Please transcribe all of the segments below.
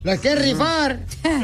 ¿La quieres rifar?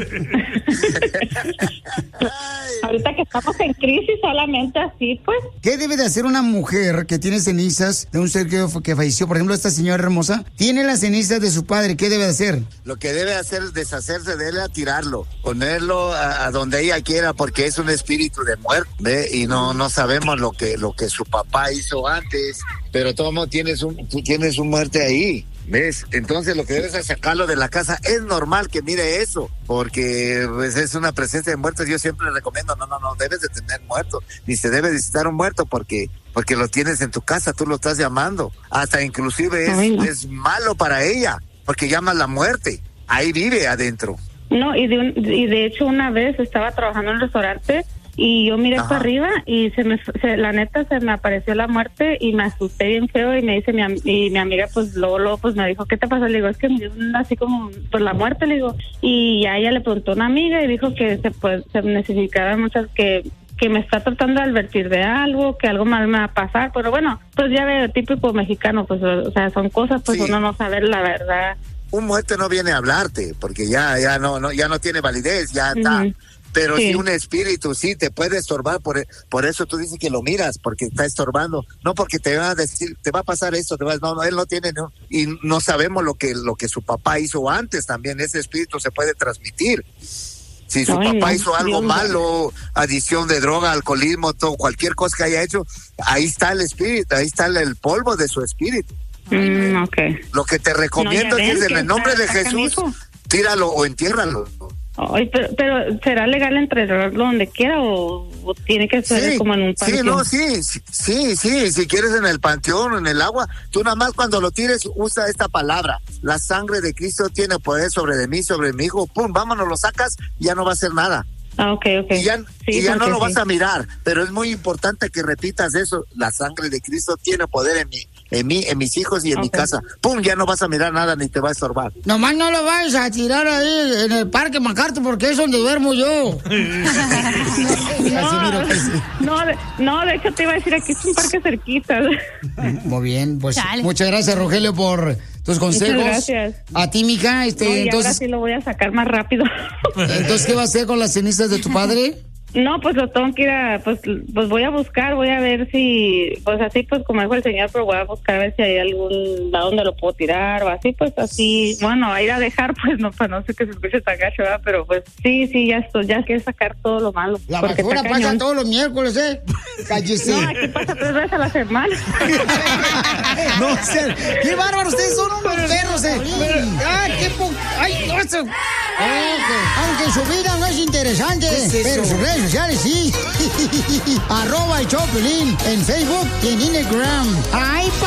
Ahorita que estamos en crisis, solamente así, pues. ¿Qué debe de hacer una mujer que tiene cenizas de un ser que falleció? Por ejemplo, esta señora hermosa tiene las cenizas de su padre. ¿Qué debe de hacer? Lo que debe hacer es deshacerse de él, tirarlo, ponerlo a donde ella quiera, porque es un espíritu de muerte, ¿ve? Y no sabemos lo que su papá hizo antes, pero todo mundo tú tienes un muerte ahí. ¿Ves? Entonces lo que debes es sacarlo de la casa. Es normal que mire eso, porque pues, es una presencia de muertos. Yo siempre recomiendo, no debes de tener muertos, ni se debe visitar un muerto porque lo tienes en tu casa, tú lo estás llamando. Hasta inclusive es malo para ella, porque llamas la muerte. Ahí vive adentro. No, y de hecho una vez estaba trabajando en un restaurante y yo miré para arriba y la neta se me apareció la muerte y me asusté bien feo y me dice mi amiga, pues luego pues me dijo, ¿qué te pasó? Le digo, es que me dio así como pues la muerte, le digo, y ya ella le preguntó a una amiga y dijo que se necesitaban muchas que me está tratando de advertir de algo, que algo mal me va a pasar, pero bueno, pues ya veo, típico mexicano, pues o sea, son cosas pues uno no sabe la verdad. Un muerte no viene a hablarte, porque ya no tiene validez, ya está. Pero si un espíritu sí te puede estorbar, por eso tú dices que lo miras, porque está estorbando, no porque te va a decir, te va a pasar esto, no, él no tiene, no, y no sabemos lo que su papá hizo antes también, ese espíritu se puede transmitir. Si su papá hizo algo malo, adición de droga, alcoholismo, todo, cualquier cosa que haya hecho, ahí está el espíritu, ahí está el polvo de su espíritu. Lo que te recomiendo es en el nombre de Jesús, tíralo o entiérralo. Ay, pero ¿será legal enterrarlo donde quiera o tiene que ser como en un panteón? Sí, si quieres en el panteón, en el agua, tú nada más cuando lo tires usa esta palabra, la sangre de Cristo tiene poder sobre mí, sobre mi hijo, pum, vámonos, lo sacas, ya no va a hacer nada. Okay. Y ya no lo vas a mirar, pero es muy importante que repitas eso, la sangre de Cristo tiene poder en mí, en mis hijos y en mi casa. Pum, ya no vas a mirar nada ni te va a estorbar. Nomás no lo vayas a tirar ahí en el Parque MacArthur porque es donde duermo yo. No, de hecho te iba a decir, aquí es un parque cerquita. Muy bien, pues muchas gracias, Rogelio, por tus consejos. Muchas gracias. A ti, mija, entonces ahora sí lo voy a sacar más rápido. Entonces, ¿qué va a hacer con las cenizas de tu padre? No, pues lo tengo que ir pues voy a buscar, voy a ver si, pues así, pues como dijo el señor, pero voy a buscar a ver si hay algún lado donde lo puedo tirar o así, pues así, bueno, a ir a dejar, pues no, para no sé que se escuche tan gacho, ¿verdad? Pero pues sí, ya quiero sacar todo lo malo. La basura pasa todos los miércoles, Cállese. No, aquí pasa 3 veces a la semana. No sé, qué bárbaro, ustedes son unos perros, ay, no, eso. Aunque su vida no es interesante, pero sus redes sociales sí. @el Chopelín en Facebook y en Instagram. ¡Ay,